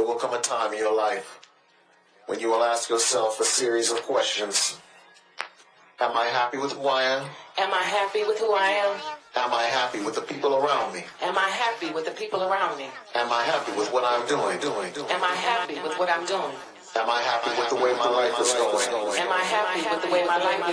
will come a time in your life when you will ask yourself a series of questions. Am I happy with who I am? Am I happy with who I am? Am I happy with the people around me? Am I happy with the people around me? Am I happy with what I'm doing? Am I happy with what I'm doing? Am I happy with the way my life is going? Am I happy with the way my life is